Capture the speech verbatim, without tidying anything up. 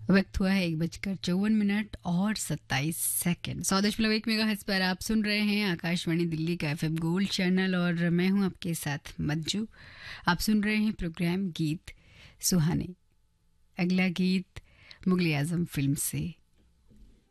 वक्त हुआ है एक बजकर चौवन मिनट और सत्ताईस सेकंड। सौ दशमलव एक मेगा हर्ट्ज पर आप सुन रहे हैं आकाशवाणी दिल्ली का एफएम गोल्ड चैनल और मैं हूं आपके साथ मंजू। आप सुन रहे हैं प्रोग्राम गीत सुहाने। अगला गीत मुगले आजम फिल्म से